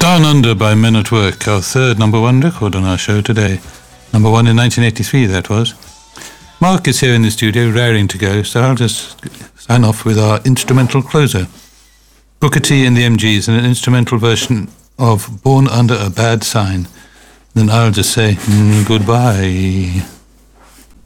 Down Under by Men at Work, our third number one record on our show today. Number one in 1983, that was. Mark is here in the studio, raring to go, so I'll just sign off with our instrumental closer. Booker T and the MGs in an instrumental version of Born Under a Bad Sign. Then I'll just say goodbye.